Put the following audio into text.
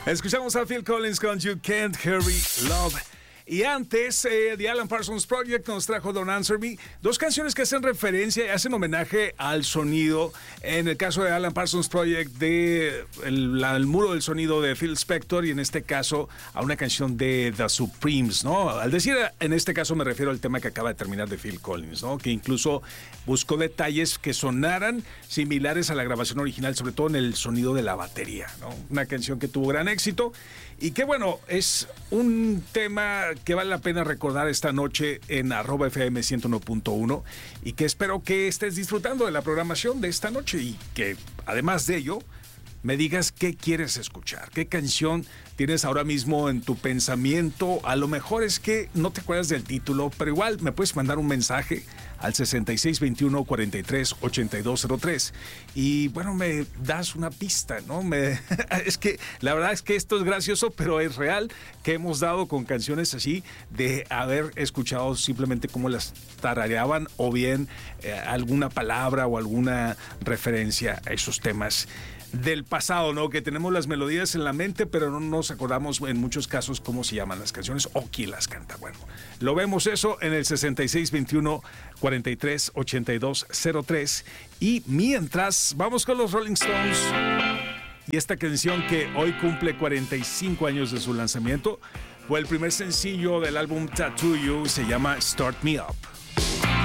Escuchamos a Phil Collins con You Can't Hurry Love. Y antes, The Alan Parsons Project nos trajo Don't Answer Me, dos canciones que hacen referencia y hacen homenaje al sonido, en el caso de Alan Parsons Project, el muro del sonido de Phil Spector, y en este caso a una canción de The Supremes, ¿no? Al decir en este caso me refiero al tema que acaba de terminar de Phil Collins, ¿no? Que incluso buscó detalles que sonaran similares a la grabación original, sobre todo en el sonido de la batería, ¿no? Una canción que tuvo gran éxito y que, bueno, es un tema que vale la pena recordar esta noche en @FM 101.1 y que espero que estés disfrutando de la programación de esta noche y que, además de ello, me digas qué quieres escuchar, qué canción tienes ahora mismo en tu pensamiento. A lo mejor es que no te acuerdas del título, pero igual me puedes mandar un mensaje al 6621 43 8203 y bueno, me das una pista, ¿no? Es que la verdad es que esto es gracioso, pero es real, que hemos dado con canciones así de haber escuchado simplemente cómo las tarareaban o bien alguna palabra o alguna referencia a esos temas del pasado, ¿no? Que tenemos las melodías en la mente, pero no nos acordamos en muchos casos cómo se llaman las canciones o quién las canta. Bueno, lo vemos eso en el 6621 43 8203 y mientras vamos con los Rolling Stones y esta canción que hoy cumple 45 años de su lanzamiento, fue el primer sencillo del álbum Tattoo You, se llama Start Me Up.